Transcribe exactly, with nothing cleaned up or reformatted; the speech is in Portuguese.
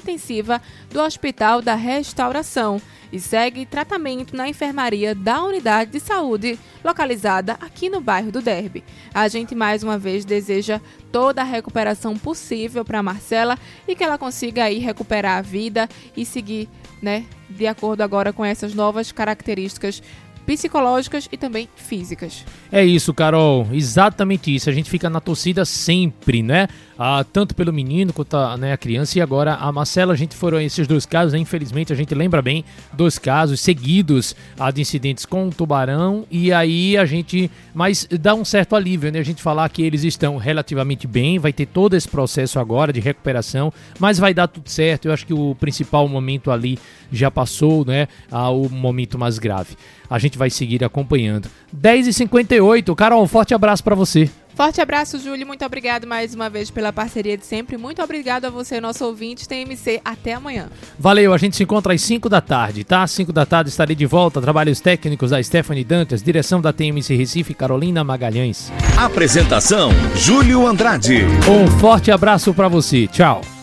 intensiva do Hospital da Restauração e segue tratamento na enfermaria da unidade de saúde localizada aqui no bairro do Derby. A gente mais uma vez deseja toda a recuperação possível para Marcela e que ela consiga aí recuperar a vida e seguir, né, de acordo agora com essas novas características psicológicas e também físicas. É isso, Carol, exatamente isso. A gente fica na torcida sempre, né? Ah, tanto pelo menino quanto a, né, a criança. E agora a Marcela, a gente foram esses dois casos, né? Infelizmente a gente lembra bem, dois casos seguidos ah, de incidentes com o tubarão. E aí a gente, mas dá um certo alívio, né? A gente falar que eles estão relativamente bem, vai ter todo esse processo agora de recuperação, mas vai dar tudo certo. Eu acho que o principal momento ali já passou, né? Ah, o momento mais grave. A gente vai seguir acompanhando. dez e cinquenta e oito, Carol, um forte abraço para você. Forte abraço, Júlio. Muito obrigado mais uma vez pela parceria de sempre. Muito obrigado a você, nosso ouvinte. T M C, até amanhã. Valeu, a gente se encontra às cinco da tarde, tá? Às cinco da tarde estarei de volta. Trabalhos técnicos da Stephanie Dantas, direção da T M C Recife, Carolina Magalhães. Apresentação, Júlio Andrade. Um forte abraço para você. Tchau.